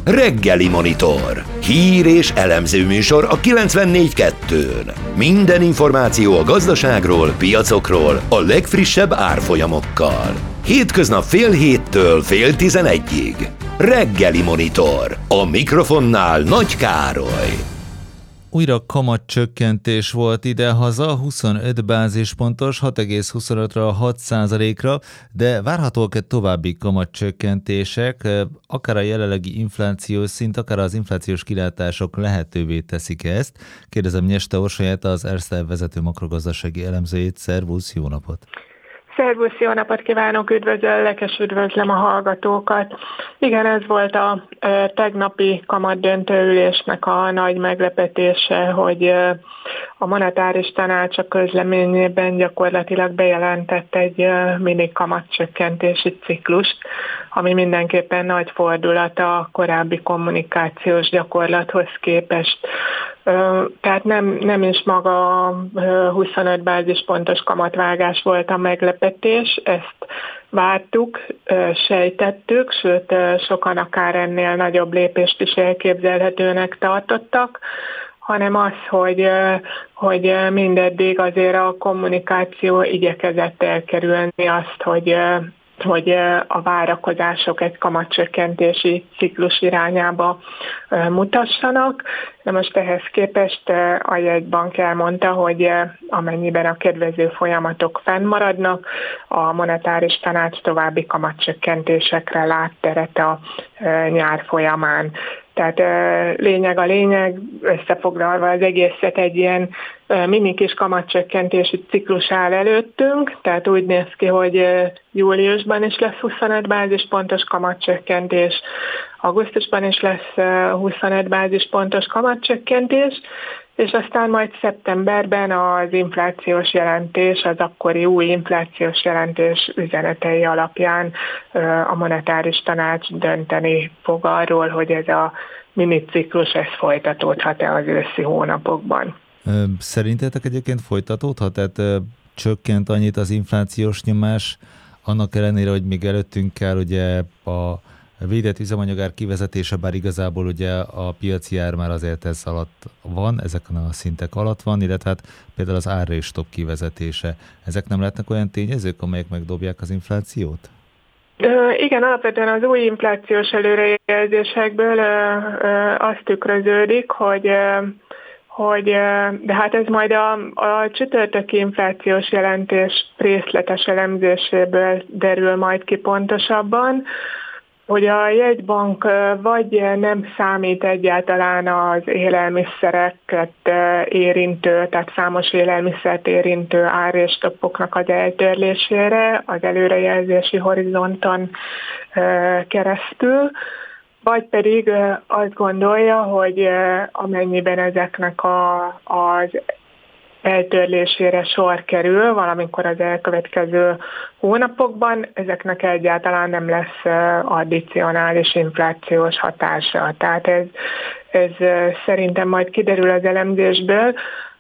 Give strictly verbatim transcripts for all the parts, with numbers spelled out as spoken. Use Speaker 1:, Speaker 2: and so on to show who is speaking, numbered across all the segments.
Speaker 1: Reggeli Monitor. Hír és elemző műsor a kilencvennégy kettőn. Minden információ a gazdaságról, piacokról, a legfrissebb árfolyamokkal. Hétköznap fél héttől fél tizenegyig. Reggeli Monitor. A mikrofonnál Nagy Károly.
Speaker 2: Újra kamatcsökkentés volt idehaza, huszonöt bázispontos, hat egész huszonötről hat százalékra, de várhatóak-e további kamatcsökkentések, akár a jelenlegi inflációs szint, akár az inflációs kilátások lehetővé teszik ezt? Kérdezem Nyeste Orsolyát, az Erste vezető makrogazdasági elemzőjét. Szervusz, jó napot!
Speaker 3: Szervusz, jó napot kívánok, üdvözöllek, és üdvözlöm a hallgatókat. Igen, ez volt a e, tegnapi kamatdöntőülésnek a nagy meglepetése, hogy e, a monetáris tanács a közleményében gyakorlatilag bejelentett egy e, mini kamatcsökkentési ciklust, ami mindenképpen nagy fordulat a korábbi kommunikációs gyakorlathoz képest. Tehát nem, nem is maga a huszonöt bázispontos kamatvágás volt a meglepetés, ezt vártuk, sejtettük, sőt sokan akár ennél nagyobb lépést is elképzelhetőnek tartottak, hanem az, hogy, hogy mindeddig azért a kommunikáció igyekezett elkerülni azt, hogy hogy a várakozások egy kamatcsökkentési ciklus irányába mutassanak. De most ehhez képest a jegybank elmondta, hogy amennyiben a kedvező folyamatok fennmaradnak, a monetáris tanács további kamatcsökkentésekre lát teret a nyár folyamán. Tehát lényeg a lényeg, összefoglalva az egészet, egy ilyen mini kis kamatcsökkentési ciklus áll előttünk, tehát úgy néz ki, hogy júliusban is lesz huszonöt bázispontos kamatcsökkentés, augusztusban is lesz huszonöt bázispontos kamatcsökkentés, és aztán majd szeptemberben az inflációs jelentés, az akkori új inflációs jelentés üzenetei alapján a monetáris tanács dönteni fog arról, hogy ez a miniciklus ez folytatódhat-e az őszi hónapokban.
Speaker 2: Szerintetek egyébként folytatódhat? Tehát csökkent annyit az inflációs nyomás, annak ellenére, hogy még előttünk kell ugye a védett üzemanyagár kivezetése, bár igazából ugye a piaci ár már azért ez alatt van, ezeken a szintek alatt van, illetve hát például az árrés-stop kivezetése. Ezek nem lehetnek olyan tényezők, amelyek megdobják az inflációt?
Speaker 3: Igen, alapvetően az új inflációs előrejelzésekből azt tükröződik, hogy hogy de hát ez majd a, a csütörtöki inflációs jelentés részletes elemzéséből derül majd ki pontosabban, hogy a jegybank vagy nem számít egyáltalán az élelmiszereket érintő, tehát számos élelmiszert érintő árrés-stoppoknak az eltörlésére az előrejelzési horizonton keresztül, vagy pedig azt gondolja, hogy amennyiben ezeknek a, az eltörlésére sor kerül valamikor az elkövetkező hónapokban, ezeknek egyáltalán nem lesz addicionális inflációs hatása. Tehát ez, ez szerintem majd kiderül az elemzésből.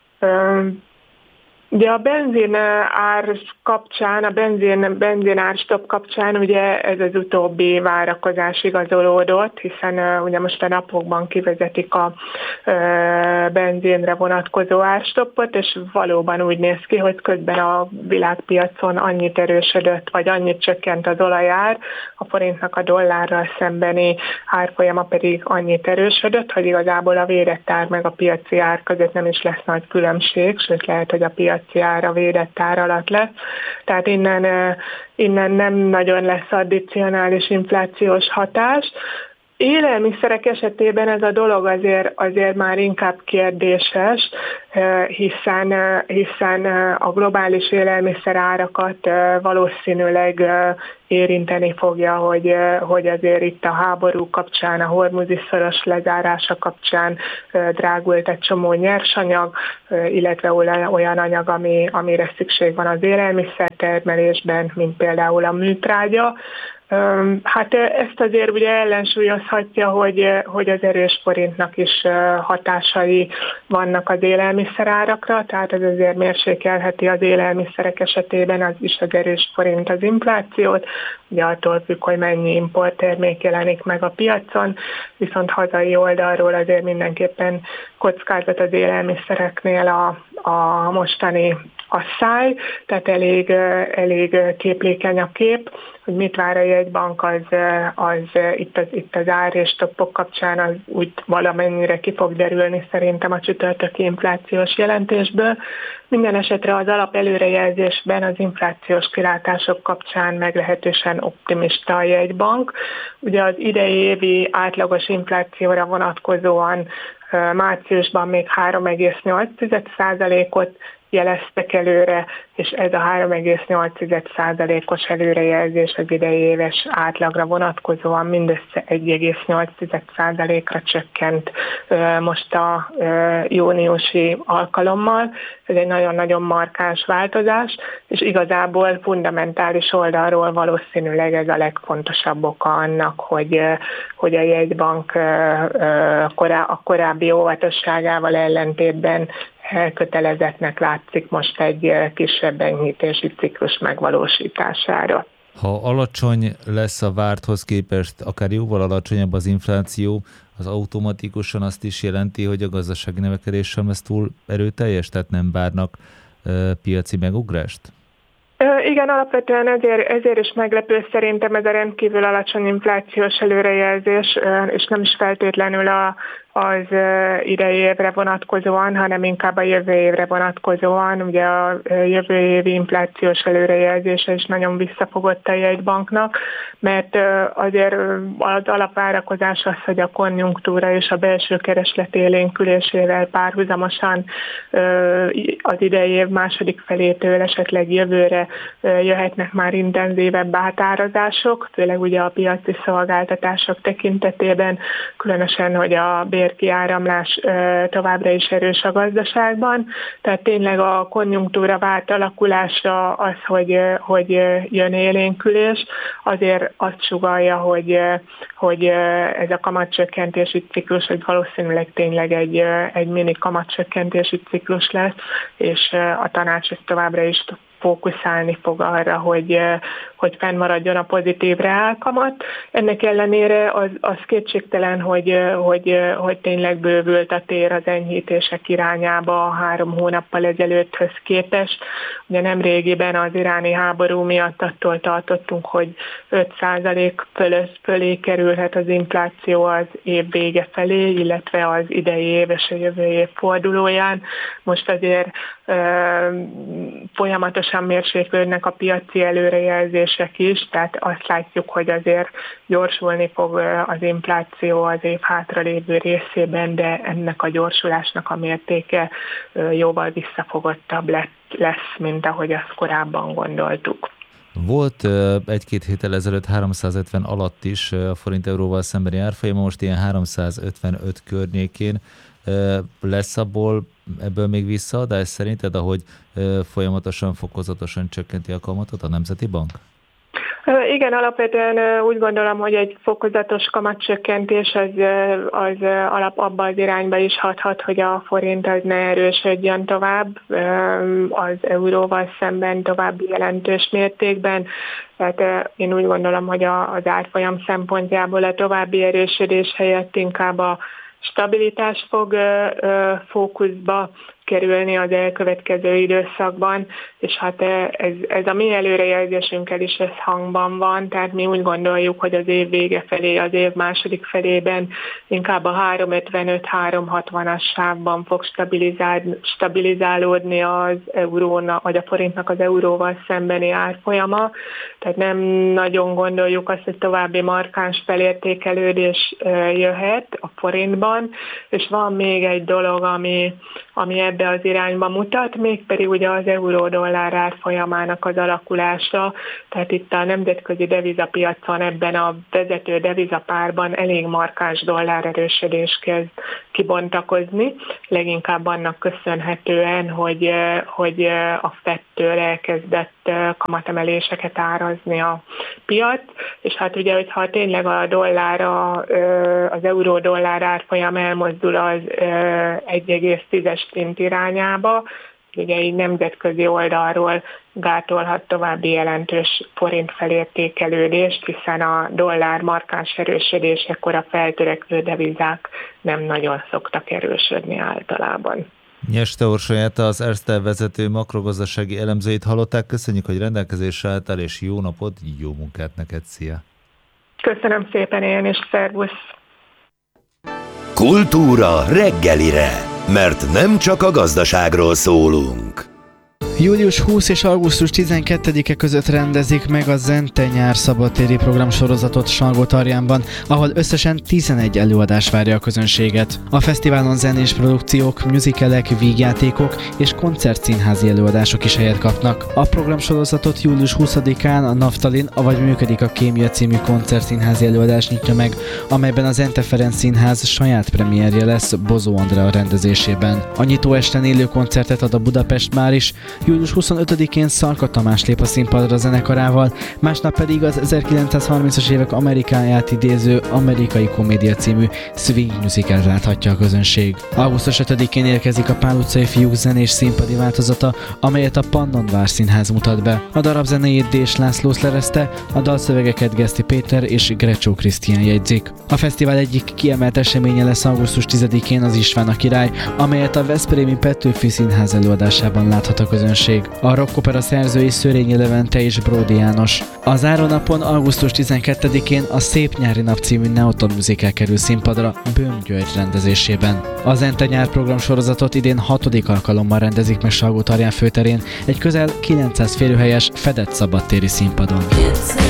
Speaker 3: Ugye a benzin ár kapcsán, a benzin, benzin árstop kapcsán ugye ez az utóbbi várakozás igazolódott, hiszen uh, ugye most a napokban kivezetik a uh, benzinre vonatkozó árstoppot, és valóban úgy néz ki, hogy közben a világpiacon annyit erősödött, vagy annyit csökkent az olajár, a forintnak a dollárral szembeni árfolyama pedig annyit erősödött, hogy igazából a védett ár meg a piaci ár között nem is lesz nagy különbség, sőt lehet, hogy a piac ára védett ár alatt lesz. Tehát innen, innen nem nagyon lesz addicionális inflációs hatás. Élelmiszerek esetében ez a dolog azért, azért már inkább kérdéses, hiszen, hiszen a globális élelmiszer árakat valószínűleg érinteni fogja, hogy, hogy azért itt a háború kapcsán, a hormuzi szoros lezárása kapcsán drágult egy csomó nyersanyag, illetve olyan anyag, ami, amire szükség van az élelmiszertermelésben, mint például a műtrágya. Hát ezt azért ugye ellensúlyozhatja, hogy, hogy az erős forintnak is hatásai vannak az élelmiszerárakra, tehát ez azért mérsékelheti az élelmiszerek esetében az is az erős forint az inflációt, ugye attól függ, hogy mennyi importtermék jelenik meg a piacon, viszont hazai oldalról azért mindenképpen kockázat az élelmiszereknél a, a mostani asszály, tehát elég, elég képlékeny a kép, hogy mit vár a jegybank, az, az itt az, itt az ár és toppok kapcsán az úgy valamennyire ki fog derülni szerintem a csütörtöki inflációs jelentésből. Minden esetre az alap előrejelzésben az inflációs kilátások kapcsán meglehetősen optimista a jegybank. Ugye az idei évi átlagos inflációra vonatkozóan márciusban még három egész nyolc százalékot jeleztek előre, és ez a három egész nyolc százalékos előrejelzés az idei éves átlagra vonatkozóan mindössze egy egész nyolc százalékra csökkent most a júniusi alkalommal. Ez egy nagyon-nagyon markáns változás, és igazából fundamentális oldalról valószínűleg ez a legfontosabb oka annak, hogy, hogy a jegybank a korábbi óvatosságával ellentétben elkötelezettnek látszik most egy kisebb enyhítési ciklus megvalósítására.
Speaker 2: Ha alacsony lesz a várthoz képest, akár jóval alacsonyabb az infláció, az automatikusan azt is jelenti, hogy a gazdasági növekedés sem lesz túl erőteljes, tehát nem várnak uh, piaci megugrást?
Speaker 3: Igen, alapvetően ezért, ezért is meglepő szerintem ez a rendkívül alacsony inflációs előrejelzés, és nem is feltétlenül a, az idei évre vonatkozóan, hanem inkább a jövő évre vonatkozóan. Ugye a jövő évi inflációs előrejelzése is nagyon visszafogott a jegybanknak, mert azért az alapvárakozás az, hogy a konjunktúra és a belső kereslet élénkülésével párhuzamosan az idei év második felétől esetleg jövőre jöhetnek már intenzívebb átárazások, főleg ugye a piaci szolgáltatások tekintetében, különösen, hogy a bérkiáramlás továbbra is erős a gazdaságban. Tehát tényleg a konjunktúra vált alakulása az, hogy, hogy jön élénkülés, azért azt sugallja, hogy, hogy ez a kamatcsökkentési ciklus, hogy valószínűleg tényleg egy, egy mini kamatcsökkentési ciklus lesz, és a tanács ezt továbbra is fókuszálni fog arra, hogy, hogy fennmaradjon a pozitív reálkamat. Ennek ellenére az, az kétségtelen, hogy, hogy, hogy tényleg bővült a tér az enyhítések irányába a három hónappal ezelőtthöz képest. Ugye nemrégiben az iráni háború miatt attól tartottunk, hogy öt százalék fölé kerülhet az infláció az év vége felé, illetve az idei év és a jövő év fordulóján. Most azért folyamatosan mérséklődnek a piaci előrejelzések is, tehát azt látjuk, hogy azért gyorsulni fog az infláció az év hátralévő részében, de ennek a gyorsulásnak a mértéke jóval visszafogottabb lesz, mint ahogy azt korábban gondoltuk.
Speaker 2: Volt egy-két héttel ezelőtt háromszázötven alatt is a forint-euróval szembeni árfolyama, most ilyen háromszázötvenöt környékén. Lesz abból ebből még visszaadás szerinted, ahogy folyamatosan, fokozatosan csökkenti a kamatot a Nemzeti Bank?
Speaker 3: Igen, alapvetően úgy gondolom, hogy egy fokozatos kamatcsökkentés az, az alap abba az irányba is hathat, hogy a forint az ne erősödjön tovább az euróval szemben további jelentős mértékben. Tehát én úgy gondolom, hogy az árfolyam szempontjából a további erősödés helyett inkább a stabilitás fog fókuszba kerülni az elkövetkező időszakban, és hát ez, ez a mi előrejelzésünkkel is ez hangban van, tehát mi úgy gondoljuk, hogy az év vége felé, az év második felében inkább a három ötvenöt három hatvanas sávban fog stabilizál, stabilizálódni az eurónak, vagy a forintnak az euróval szembeni árfolyama, tehát nem nagyon gondoljuk azt, hogy további markáns felértékelődés jöhet a forintban, és van még egy dolog, ami, ami ebbe az irányba mutat, mégpedig ugye az euró-dollár árfolyamának az alakulása, tehát itt a nemzetközi devizapiacon ebben a vezető devizapárban elég markáns dollárerősödés kezd kibontakozni, leginkább annak köszönhetően, hogy, hogy a Fedtől elkezdett kamatemeléseket árazni a piac, és hát ugye, hogyha tényleg a dollár, az euró-dollár árfolyam elmozdul az egy egész tízes szint irányába, ugye így nemzetközi oldalról gátolhat további jelentős forint felértékelődést, hiszen a dollár markáns erősödésekor a feltörekvő devizák nem nagyon szoktak erősödni általában.
Speaker 2: Nyeste Orsolyát, az Erste vezető makrogazdasági elemzőit hallották. Köszönjük, hogy rendelkezésre álltál, és jó napot, jó munkát neked, szia!
Speaker 3: Köszönöm szépen én is, szervusz!
Speaker 1: Kultúra reggelire, mert nem csak a gazdaságról szólunk.
Speaker 4: július huszadika és augusztus tizenkettedike között rendezik meg a Zente nyár szabadtéri programsorozatot Salgótarjánban, ahol összesen tizenegy előadás várja a közönséget. A fesztiválon zenés produkciók, musicalek, vígjátékok és koncertszínházi előadások is helyet kapnak. A programsorozatot július huszadikán a Naftalin, avagy Működik a Kémia című koncertszínházi előadás nyitja meg, amelyben a Zente Ferenc Színház saját premierje lesz Bozó Andrea rendezésében. A nyitó esten élő koncertet ad a Budapest már is, július huszonötödikén Szalka Tamás lép a színpadra zenekarával, másnap pedig az ezerkilencszázharmincas évek Amerikáját idéző Amerikai Komédia című swing musicalt láthatja a közönség. augusztus ötödikén érkezik a Pál utcai fiúk zenés színpadi változata, amelyet a Pannon Várszínház mutat be. A darab zenéjét Dés László szerezte, a dalszövegeket Geszti Péter és Grecsó Krisztián jegyzik. A fesztivál egyik kiemelt eseménye lesz augusztus tizedikén az István a király, amelyet a veszprémi Petőfi Színház előadásában láthat a közönség. A rockopera szerzői Szőrényi Levente és Bródi János. A zárónapon augusztus tizenkettedikén a Szép nyári nap című Neoton musical kerül színpadra Böhm György rendezésében. A Zente nyár programsorozatot idén hatodik alkalommal rendezik meg Salgótarján főterén, egy közel kilencszáz férőhelyes fedett szabadtéri színpadon.